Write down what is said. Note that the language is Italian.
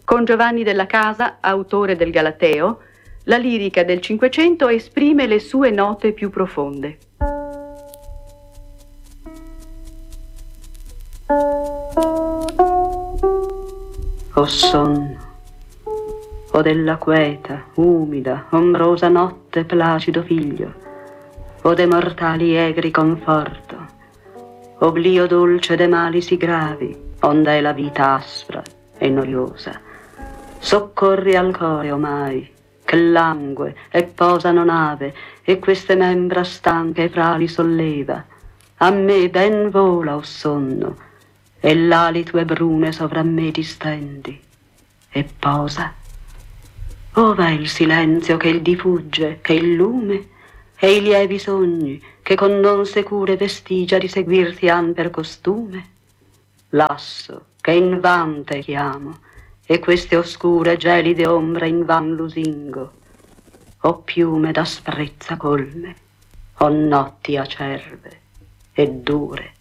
Con Giovanni della Casa, autore del Galateo, la lirica del Cinquecento esprime le sue note più profonde. O sonno, o della queta, umida, ombrosa notte, placido figlio, o de mortali egri conforto, oblio dolce de mali si gravi, onda è la vita aspra e noiosa. Soccorri al core omai, che langue e posa non ave, e queste membra stanche e frali solleva. A me ben vola, o sonno, e l'ali tue brune sovra me distendi, e posa. Ova è il silenzio che il diffugge, che il lume, e i lievi sogni che con non secure vestigia di seguirti han per costume? Lasso che in van te chiamo, e queste oscure gelide ombre in van lusingo, o piume d'asprezza colme, o notti acerbe e dure.